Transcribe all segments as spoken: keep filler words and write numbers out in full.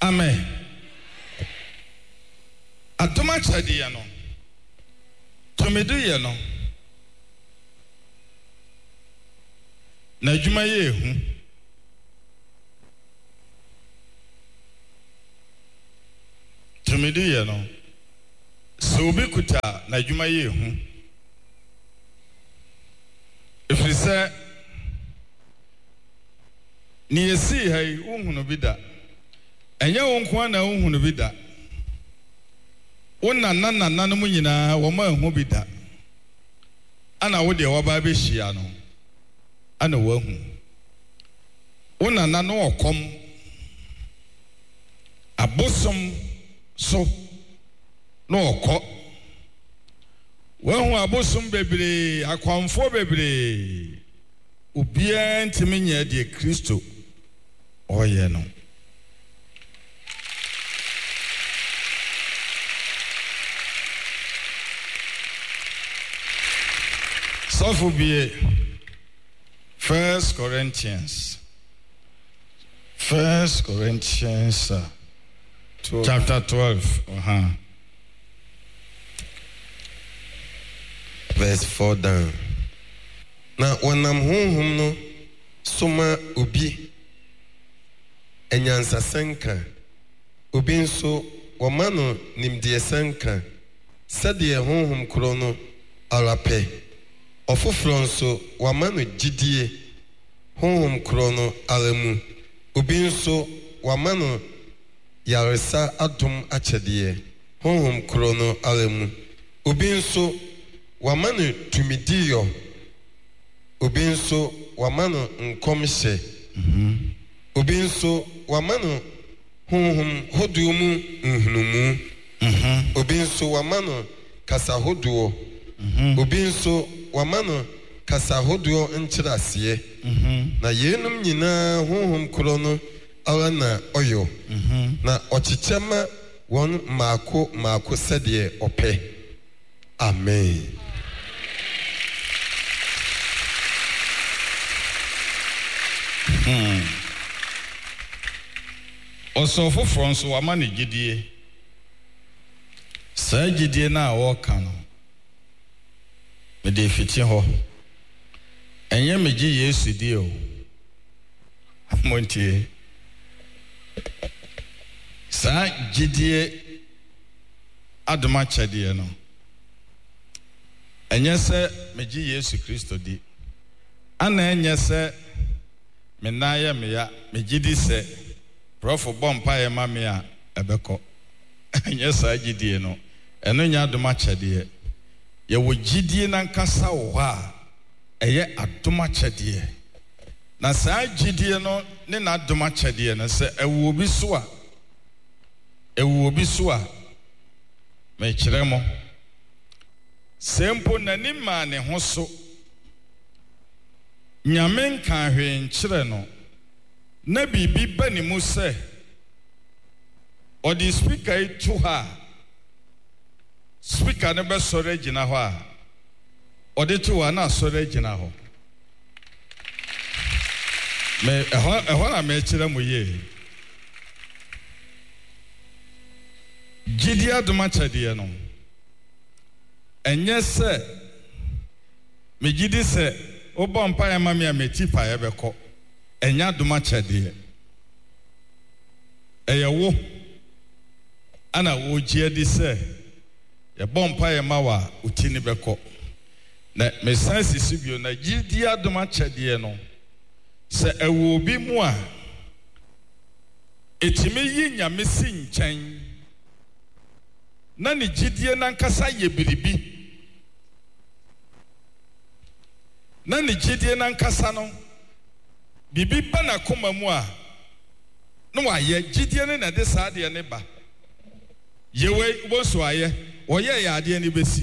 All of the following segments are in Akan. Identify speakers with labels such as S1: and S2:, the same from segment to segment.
S1: Amen. Adoma chadiye no. Tomeduye no. Na adwuma ye hu. Tomeduye no. So obi kuta na adwuma ye hu. If you say ni esi hai unhunu bida. Enye wonkwa na unhunu bida. Wonna nanna nanamu nyina wo ma hu bida. Ana wo de wo ba be hia no. Ana wo hu. Wonna nanu okom. Abosom so no okọ. Wo hu abosom bebre, akwamfo bebre. Ubia ntimi nya de Kristo oye no. So for be First Corinthians First Corinthians uh, twelve. Chapter twelve. Uh-huh.
S2: Verse four down. Na wanam honhom no soma obi enyansa senka obi nso woma no nimde senka sade honhom kro no arape ofofro nso wama no gidie honhom kro no alamu obi nso wama no yaresa adom achede honhom kro no alamu obi nso wama no tumidiyo obi nso wamano nkomhye mhm obi nso wamano honhom hoduo mu nhunumu mhm obi nso wamano kasa hoduo mhm obi nso wamano kasa hoduo nkyerase mhm na yenum nyina honhom kro no ala na oyo mhm na ochichema won maako maako sede ope. Amen.
S1: Hmm. Also for France wa mani gidie. Sa gidie na wo ka no. Me de fiti ho. Enye me gi Yesu di o. Montie. Sa gidie adoma chadie no. Enye se me gi Yesu Kristo di. Ana enye se me na ya me ya me gidi se profo bompa ya ma me a ebeko anya sa gidie no eno nya adoma chede ye wo gidie na nkasa wo a eye adoma chede na sa gidie no ne na adoma chede na se ewo bi so a ewo bi so a me kire mo sempo na ni ma ne ho so Nyamen kan hwe nkyere no na bibi bani mu se o di speaker to ha speaker ne be sore gina ho a o de to wa na sore gina ho me ehwa ehwa na me kyere mo ye gidi adoma chade no enye se me gidi se Oba mpa ya mami ya meti pa ya beko enya duma chade eya wo ana wo gie di se ya bompa ya mawa utini beko na me sense sibio na gidi aduma chade no se ewo bi mu a etimi yi nyame si nchen na ni gidie na nkasa ye biribi na ni gidie na nkasa no bibi ba na koma mu a no wa ye gidie ne na de saade ne ba yewe wo so aye wo ye ya ade ne besi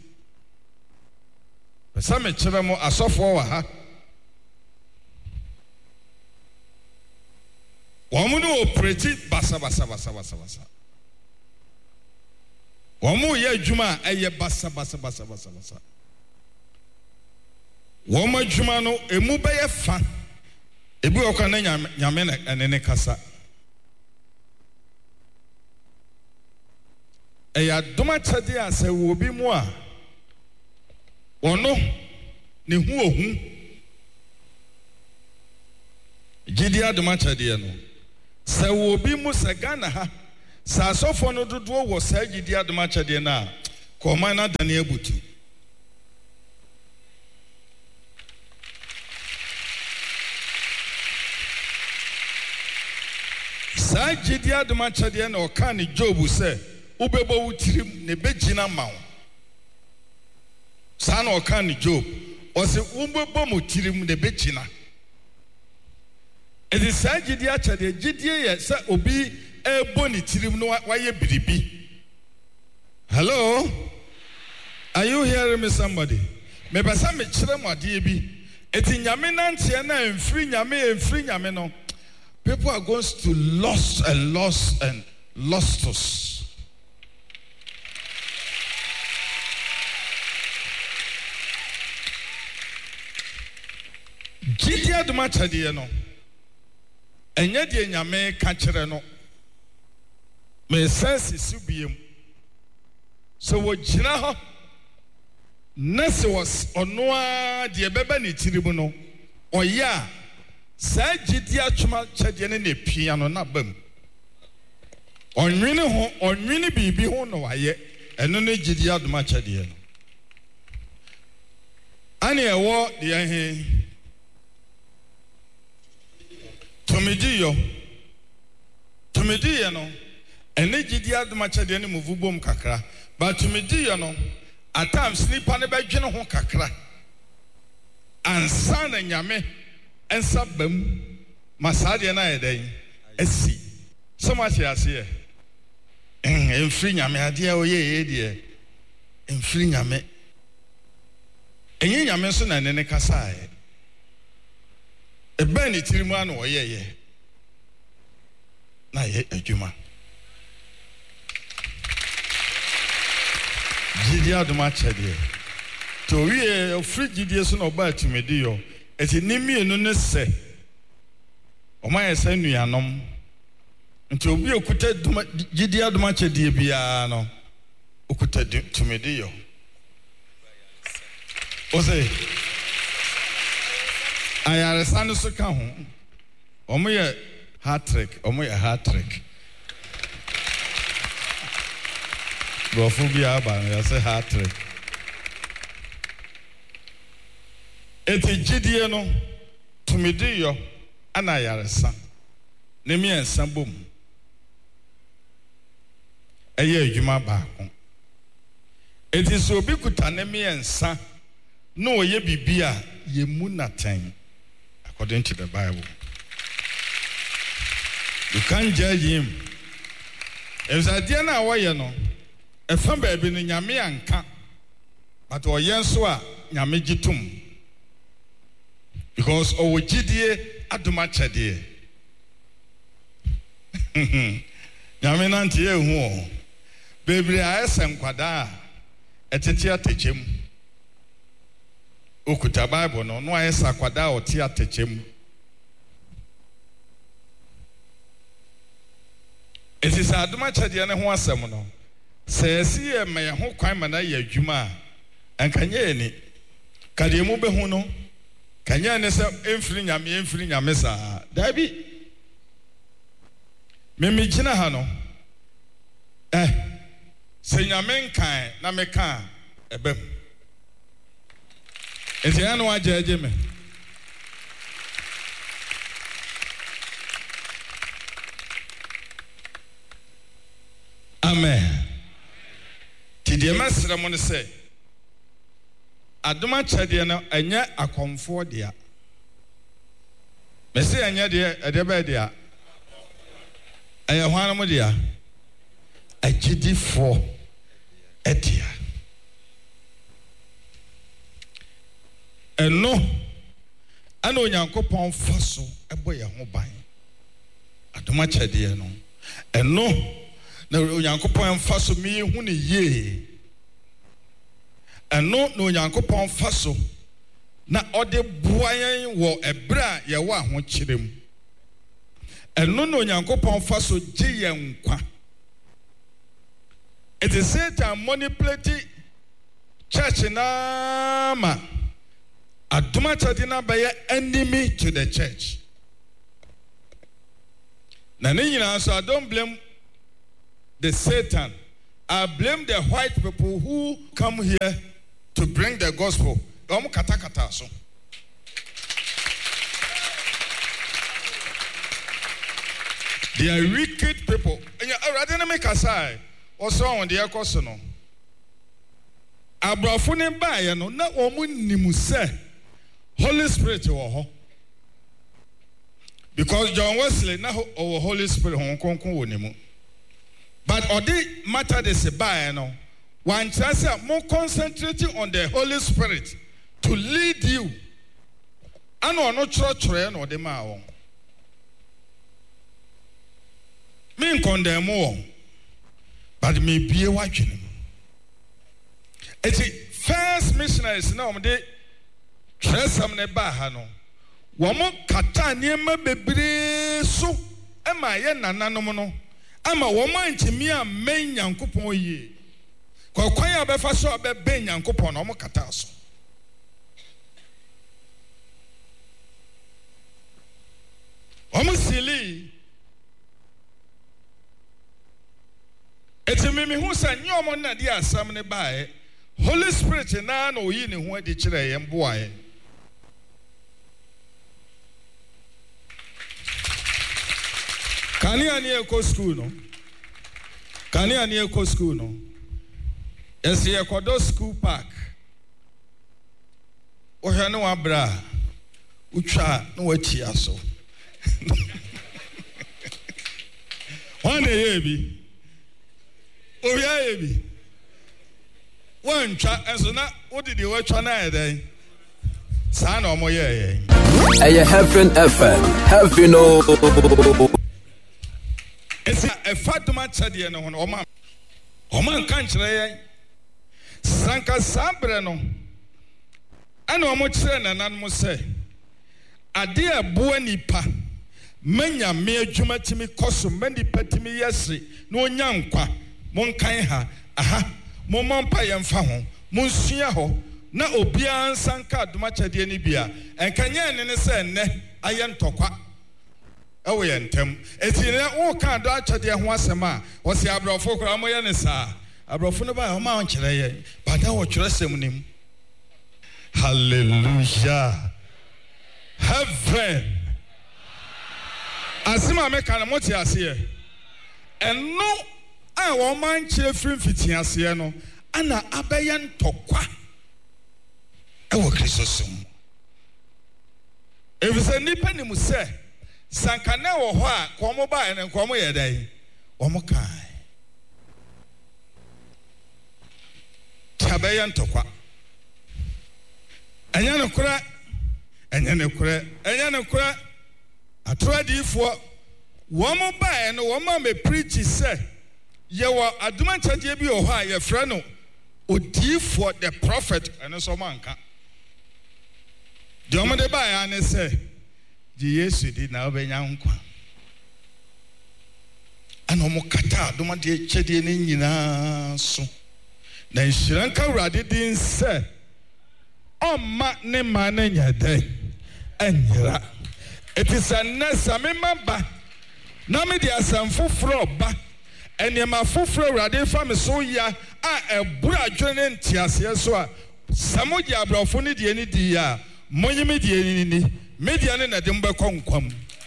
S1: pesa me kire mo asofo wa ha wo mu no operate basa basa basa basa basa wo mu ye adwuma eye basa basa basa basa basa Woma juma no emu beye fa ebi okwa na nyame na enene kasa ɛyɛ adoma kyɛde a sɛ wɔ bi mu a ɔno ne hu ohu gyidi adoma kyɛdeɛ no sɛ wɔ bi mu sɛ Ghana ha sɛ asɔfo no dodoɔ wɔ saa gyidi adoma kyɛdeɛ no a kɔman na dane abutu saa gyidi adoma kyɛdeɛ na ɔka ne Job sɛ wobɛbɔ wo tirim ne bɛgyina ma wo saa na ɔka ne Job ɔsɛ wobɛbɔ mo tirim ne bɛgyina ɛdi saa gyidi akyɛdeɛ gyidie yɛ sɛ obi ɛbɔ ne tirim no wayɛ biribi. Hello, are you hearing me somebody? Mebɛ sɛ mekyerɛ mo adeɛ bi eti nyame nanteɛ na mfiri nyame mfiri nyame no people are going to lost and lost and lost us. Gyidi adoma kyɛdeɛ no ɛnyɛ deɛ nyame ka kyerɛ no me sense si biem so wɔgyina hɔ na sɛ wɔs ɔnoa deɛ bɛbɛ ne tirim no ɔyɛ a saa gyidi atwoma kyɛdeɛ no na pia no na bam ɔnwene ho ɔnwene biribi ho na wayɛ ɛno ne gyidi adoma kyɛdeɛ no ane ɛwɔ deɛ he Tumidiyɔ tumidiyɛ no ɛne gyidi adoma kyɛdeɛ ne muvu bom kakra but tumidiyɛ no at times nipa ne bɛdwene ho kakra ansa na nyame ɛnsa bam ma saa deɛ no ayɛ dɛn asi sɛ mo ahyɛ aseɛ ɛmfiri nyame adeɛ a ɔyɛ yɛ deɛ ɛmfiri nyame ɛnyɛ nyame nso na ɛne ne kasaeɛ ɛbɛn ne tiri mu ano ɔyɛyɛ na yɛ adwuma gyidi adoma kyɛdeɛ to wie ofiri gyidie so na ɔba atumidiyɔ ɛti ne mmienu ne sɛ ɔma yɛ sɛ nuanom nti obi okuta gyidi adoma kyɛdeɛ biara no okuta tumidiyɔ ɔsɛ ayaresa no so ka ho ɔmo yɛ hat-trick ɔmo yɛ hat-trick brɔfo bi aba no yɛsɛ hat-trick eti gyidie no tumidiyɔ ana ayaresa ne mmiɛnsa bom ɛyɛ adwuma baako eti sɛ obi kuta ne mmiɛnsa na ɔyɛ biribi a yɛmu natɛn according to the Bible. You can't judge him. If the idea na wɔyɛ no ɛfam baabi no nyame anka but ɔyɛ nso a nyame gye tom because ɔwɔ gyidie adoma kyɛdeɛ nyame nante yɛ hu ɔ bebree a ɛsɛ nkwadaa a ɛtete atɛkyɛm okuta Bible no no ayɛ sɛ akwadaa a ɔte atɛkyɛm eti sɛ adoma kyɛdeɛ ne ho asɛm no sɛ esi yɛ ma yɛn ho kwan ma na yɛ adwuma a nkanyɛ yɛ ni kadeɛ mu bɛhu no kanyɛ ne sɛ emfiri nyame emfiri nyame saa daabi mimi gyina ha no eh sɛ nyame nkan na meka ɛbɛm eti ɛna no agye agye me amen ti deɛ mɛsrɛ mo ne sɛ adoma kyɛdeɛ no ɛnyɛ akɔmfoɔ dea mɛsɛ ɛnyɛ deɛ ɛdeɛ bɛyɛ dea ɛyɛ hwan mo dea agyidifoɔ ɛdea ɛno ɛna onyankopɔn fa so ɛbɔ yɛn ho ban adoma kyɛdeɛ no ɛno na onyankopɔn fa so mi hu ne yie ɛno na onyankopɔn fa so na ɔde boa yɛn wɔ ɛbrɛ a yɛwɔ ahokyerɛ mu ɛno na onyankopɔn fa so gye yɛn nkwa eti It is Satan manipulating church nama. Aduma chadina by enemy to the church. Now, so I don't blame the Satan. I blame the white people who come here to bring the gospel. Om kata kata so. They are wicked people. And you already make a side. Also on the Akosono. Abrafune ba no na omu nimu se Holy Spirit wo ho. Because John Wesley na o Holy Spirit hon konkon wo nimu. But odi matter de se ba no one chance more concentrating on the Holy Spirit to lead you. Ano no church no de ma won. Me condemn won. But me be watching him. It's first missionaries now de tresam ne ba ha no. Womo kata niema bebre so e ma ye nananom no. Ama womo antimi a men Nyankopon yi. Kwa kwan ya befa so be ben Nyankopon no mo kata so. Womo sili Eti mimi hu sa nyomo na di asam ne bae Holy Spirit na na oyi ne ho adi kire ye mboae Kani ani eko school no Kani ani eko school no Esi ekodo school park Ohwe ne wa bra utwa na wachi aso Wane ye bi Oya ebi. One chat and so now what did you watch on day? San or moye.
S3: Aye, Heaven F M. Have you know?
S1: It's a Fatuma Chadi and on Oman. Oman country. Sanka Sambreno. And Omochen and Anmose. A dear Buenipa. Menya mere Jumatimi Kosum, many petimi yesi, no nyankwa. Mon kan ha aha mo mompa yemfa ho mon sua ho na obia nsanka adoma chade ni bia enkanya ne ne se ne aye ntokwa ewo ye ntem eti ne wo kan do achade ho asema wo se abrofo kora mo ye ne sa abrofo no ba o ma on kire ye bada wo kire sem nim hallelujah heaven asima me kan mo ti ase eno a woman chire frim fitiase no ana abeya ntokwa e wo Kristo som e bisa nipa ni mu se sanka na wo ho a ko mo ba ene ko mo ye dai wo mo kai tabeya ntokwa enya no kura enya no kura enya no kura atroadifo wo mo ba ene wo ma me preach se Yewa aduma chadie bi o ha ye frɛ no odi for the prophet and so manka. The omode ba ya ne se di Yesu di na obenya nkwa. Ana mo kata aduma de chadie ne nyina so. Na nhyiran ka wurade din se omma ne ma na nyade anyira. It is a nessa me maba na me di asam foforo ba Enyema foforo urade fa me so ya a ebura adwene ntiase so a samoji abrafo ne de ni di ya monyime de ni ni media ne na de mbekọ nkwam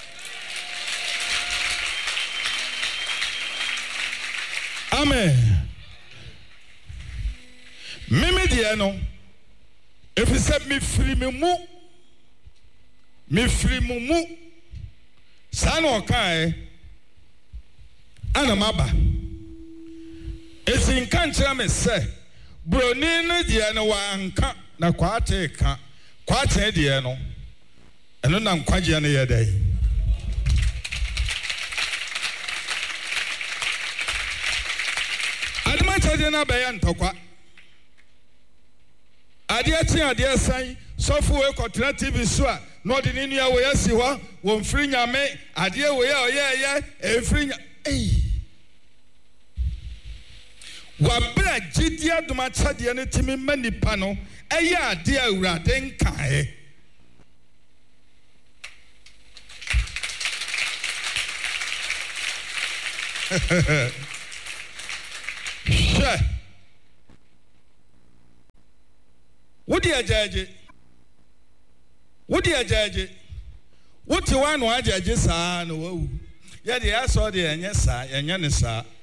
S1: amen mimi de no if you say me free me mu me free mu mu sa no kai Anamaba. It's in country, me say, Brunino diano wanka na quate ka quate diano. And no nam quagiana ya day. Admatadina bayan tokwa. Adiati adia sai, software contra T V swa, not in India where siwa, won free yame, adia where, yeah, yeah, a free. Hey. wabra gidi adoma chade ne timi manipa no eye ade awurade nkae Sure. Wodi ajaje. Wodi ajaje. Woti wanu ajaje saa no wawu. Ya de aso de enye saa, enye ne saa.